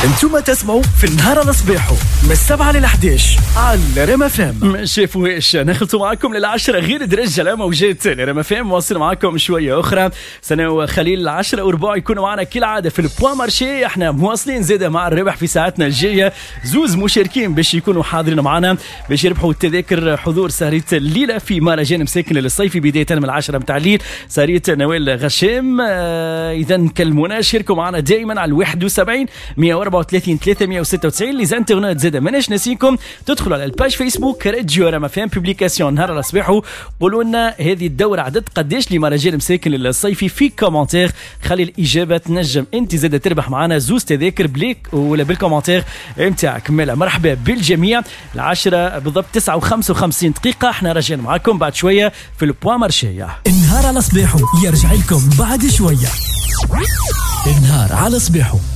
انتم تسمعوا في النهار على صباحو من 7 ل 11 على ريما فام. شافوا ايش نخلطوا معكم ل10 غير درجه لا موجات ريما فام. واصل معكم شويه اخرى سنه وخليل 10 وربع يكونوا معنا كالعاده في البوان مارشي. احنا مواصلين زاده مع الربح في ساعتنا الجايه. زوز مشاركين باش يكونوا حاضرين معنا باش يربحوا التذاكر حضور سهريه الليله في مهرجان مساكن للصيفي بدايه من 10 متاع الليل سهريه نوال غشام. اذا كلمونا شاركوا معنا دائما على 71 134 396. لي زانترنت زاده ماناش ناسيكم تدخلوا على الباج فيسبوك راديو ريما فام بوبليكاسيون نهار الصباح. قولوا لنا هذه الدوره عدد قداش لمهرجان مساكن الصيفي في كومنتير. خلي الاجابه تنجم انت زاده تربح معنا زوز تذاكر بليك ولا بالكومنتير نتاعك. مالا مرحبا بالجميع. 10 بالضبط 9:55 دقيقه. احنا راجعين معاكم بعد شويه في البوان مارشيه. النهار على صباحو يرجع لكم بعد شويه. النهار على صباحو